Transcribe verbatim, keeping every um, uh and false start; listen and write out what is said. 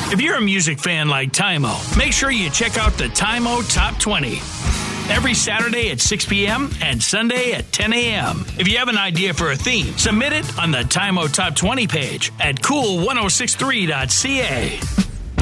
If you're a music fan like Tymo, make sure you check out the Tymo Top twenty. Every Saturday at six p.m. and Sunday at ten a.m. If you have an idea for a theme, submit it on the Tymo Top twenty page at cool ten sixty-three dot c a.